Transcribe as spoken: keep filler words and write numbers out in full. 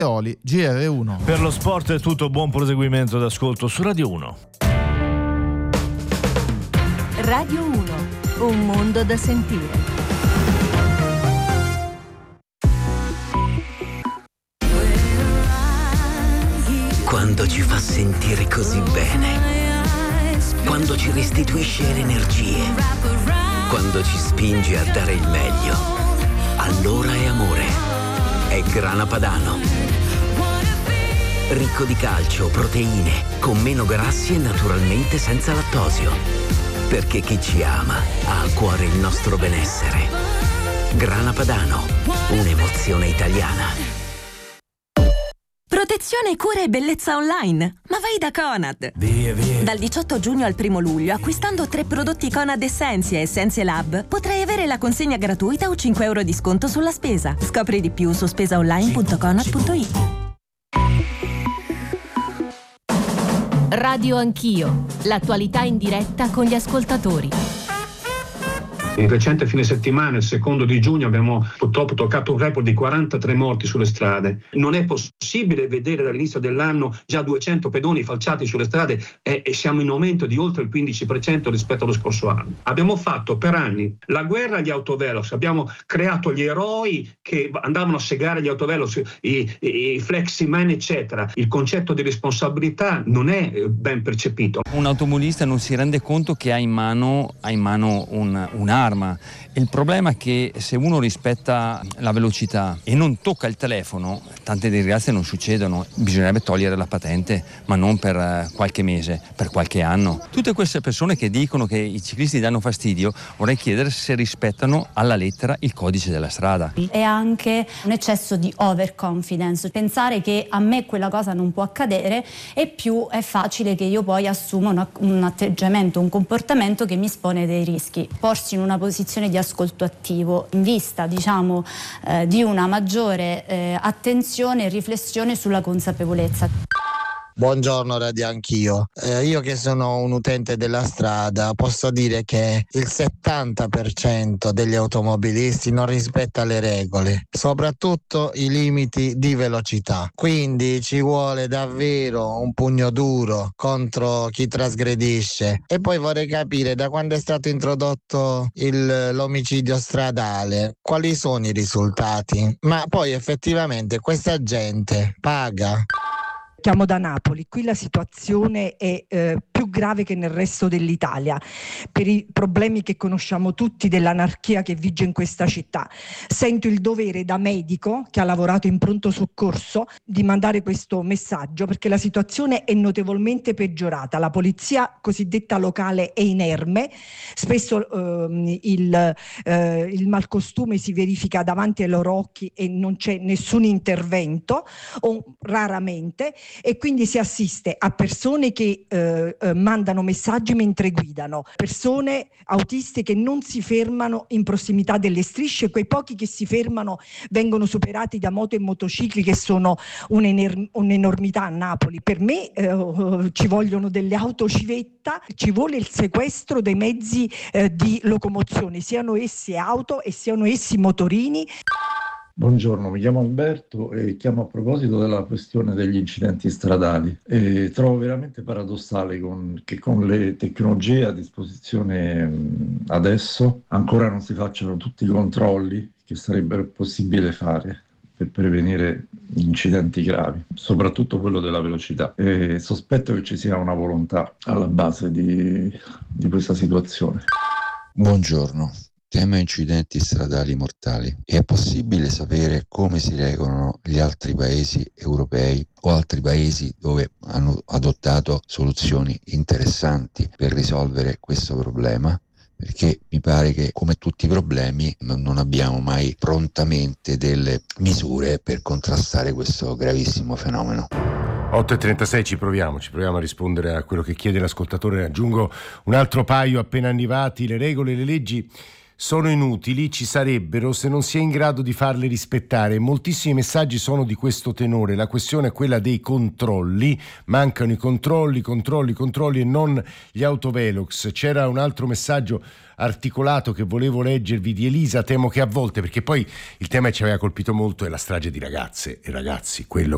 Oli, G R uno. Per lo sport è tutto, buon proseguimento d'ascolto su Radio uno. Radio uno, un mondo da sentire. Quando ci fa sentire così bene, quando ci restituisce le energie, quando ci spinge a dare il meglio, allora è amore. È Grana Padano. Ricco di calcio, proteine, con meno grassi e naturalmente senza lattosio. Perché chi ci ama ha a cuore il nostro benessere. Grana Padano, un'emozione italiana. Protezione, cura e bellezza online. Ma vai da Conad. Via, via. Dal diciotto giugno al primo luglio, acquistando tre prodotti Conad Essentia e Essentia Lab, potrai avere la consegna gratuita o cinque euro di sconto sulla spesa. Scopri di più su spesaonline punto conad punto it. Radio Anch'io. L'attualità in diretta con gli ascoltatori. In recente fine settimana, il secondo di giugno, abbiamo purtroppo toccato un record di quarantatré morti sulle strade. Non è possibile vedere dall'inizio dell'anno già duecento pedoni falciati sulle strade e, e siamo in aumento di oltre il quindici per cento rispetto allo scorso anno. Abbiamo fatto per anni la guerra agli autovelox, abbiamo creato gli eroi che andavano a segare gli autovelox, i, i, i fleximan eccetera. Il concetto di responsabilità non è ben percepito. Un automobilista non si rende conto che ha in mano, ha in mano un, un'arma. Il problema è che se uno rispetta la velocità e non tocca il telefono, tante disgrazie non succedono. Bisognerebbe togliere la patente, ma non per qualche mese, per qualche anno. Tutte queste persone che dicono che i ciclisti danno fastidio, vorrei chiedere se rispettano alla lettera il codice della strada. È anche un eccesso di overconfidence, pensare che a me quella cosa non può accadere e più è facile che io poi assuma un, un atteggiamento, un comportamento che mi espone dei rischi. Porsi in una posizione di ascolto attivo in vista, diciamo, eh, di una maggiore eh, attenzione e riflessione sulla consapevolezza. Buongiorno Radio Anch'io. Eh, io che sono un utente della strada posso dire che il settanta per cento degli automobilisti non rispetta le regole, soprattutto i limiti di velocità. Quindi ci vuole davvero un pugno duro contro chi trasgredisce. E poi vorrei capire da quando è stato introdotto il, l'omicidio stradale, quali sono i risultati? Ma poi effettivamente questa gente paga? Chiamo da Napoli, qui la situazione è eh, più grave che nel resto dell'Italia per i problemi che conosciamo tutti dell'anarchia che vige in questa città. Sento il dovere da medico che ha lavorato in pronto soccorso di mandare questo messaggio perché la situazione è notevolmente peggiorata. La polizia cosiddetta locale è inerme, spesso eh, il, eh, il malcostume si verifica davanti ai loro occhi e non c'è nessun intervento o raramente. E quindi si assiste a persone che eh, eh, mandano messaggi mentre guidano, persone autiste che non si fermano in prossimità delle strisce, quei pochi che si fermano vengono superati da moto e motocicli che sono un'ener- un'enormità a Napoli. Per me eh, ci vogliono delle autocivetta, ci vuole il sequestro dei mezzi eh, di locomozione, siano essi auto e siano essi motorini. Buongiorno, mi chiamo Alberto e chiamo a proposito della questione degli incidenti stradali. E trovo veramente paradossale con, che con le tecnologie a disposizione mh, adesso ancora non si facciano tutti i controlli che sarebbero possibile fare per prevenire incidenti gravi, soprattutto quello della velocità. E sospetto che ci sia una volontà alla base di, di questa situazione. Buongiorno. Tema incidenti stradali mortali. È possibile sapere come si regolano gli altri paesi europei o altri paesi dove hanno adottato soluzioni interessanti per risolvere questo problema? Perché mi pare che, come tutti i problemi, non abbiamo mai prontamente delle misure per contrastare questo gravissimo fenomeno. otto e trentasei, ci proviamo, ci proviamo a rispondere a quello che chiede l'ascoltatore. Aggiungo un altro paio appena arrivati. Le regole e le leggi sono inutili, ci sarebbero se non si è in grado di farle rispettare. Moltissimi messaggi sono di questo tenore. La questione è quella dei controlli. Mancano i controlli, controlli, controlli e non gli autovelox. C'era un altro messaggio articolato che volevo leggervi di Elisa. Temo che a volte, perché poi il tema che ci aveva colpito molto è la strage di ragazze e ragazzi, quello